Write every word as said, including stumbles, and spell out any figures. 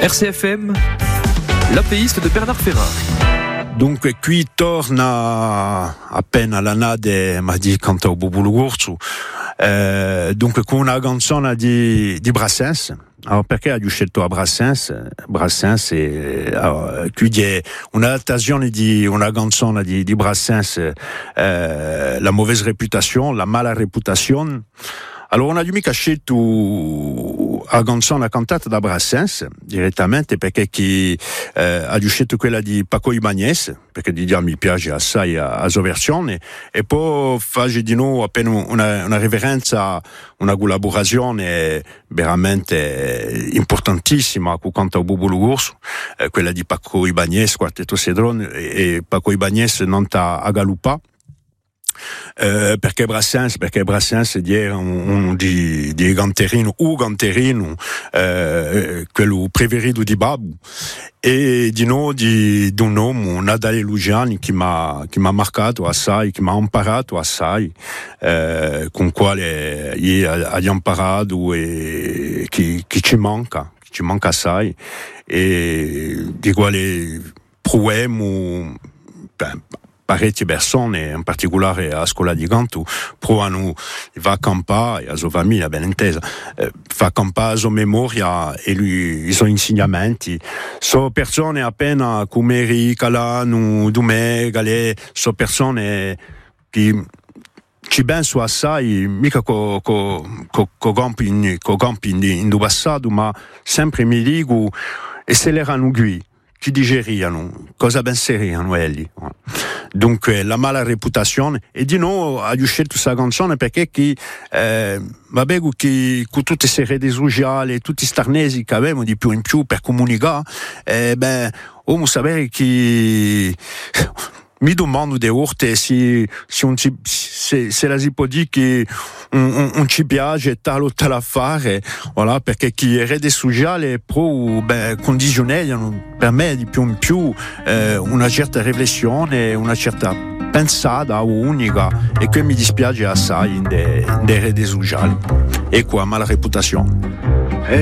R C F M, l'apéiste de Bernard Ferrari. Dunque qui torna appena l'annata ma di canta o Bubulugurzu, eh, dunque con una canzone di, di Brassens. Allora, perché ho scelto a Brassens? Brassens è, allora, qui è un'adattazione di una canzone di, di Brassens, eh, la mauvaise réputation, la mala reputazione. Allora, non ho mica scelto la canzone cantata da Brassens direttamente perché chi eh, ha scelto quella di Paco Ibáñez, perché di già mi piace assai a sua versione, e poi fare di nuovo appena una, una reverenza, una collaborazione veramente importantissima con canta Bubulugurzu, eh, quella di Paco Ibáñez, Quartetto Cedrone, e, e Paco Ibáñez non sta a Galupa. Uh, perché Brassens perché Brassens era un, un di, di Ganterino o Ganterino uh, quello preferito di Babu e di no di, di un uomo Nadale Lugiani che mi ha che mi ha marcato assai, che mi ha imparato assai, uh, con quale io ho imparato e che, che ci manca ci manca assai e di quale proviamo parecchie persone, in particolare a scuola di canto, provano va a campare, a sua famiglia ben intesa, eh, fa campare a sua memoria e lui, i suoi insegnamenti. Sono persone appena come Eric, Calano, Dumè, Galè, sono persone che ci penso assai, mica con co, co, co campi, co campi in, in passato, ma sempre mi dico, e se l'erano qui, chi digeriano, cosa penseriano elli. Dunque la mala reputazione e di nuovo ho scelto questa canzone perché chi eh, vabbè che con tutte queste reti sociali, tutti i starnesi che avevamo di più in più per comunicare, eh, ben dobbiamo sapere che mi domando di volte se, se, un, se, se la si può dire che un, un, un ci piace tal o tal affare, voilà, perché chi è rete sociale pro, ben, condizionano per me di più in più eh, una certa riflessione, una certa pensata unica e che mi dispiace assai in delle reti sociali e qua mala reputazione.